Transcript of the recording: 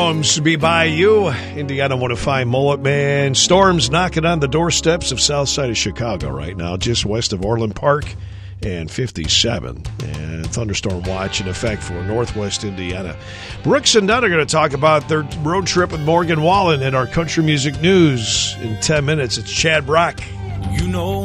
Storms be by you. Indiana want to find Mullet Man. Storms knocking on the doorsteps of south side of Chicago right now, just west of Orland Park and 57. And thunderstorm watch in effect for northwest Indiana. Brooks and Dunn are going to talk about their road trip with Morgan Wallen in our country music news in 10 minutes. It's Chad Brock. You know.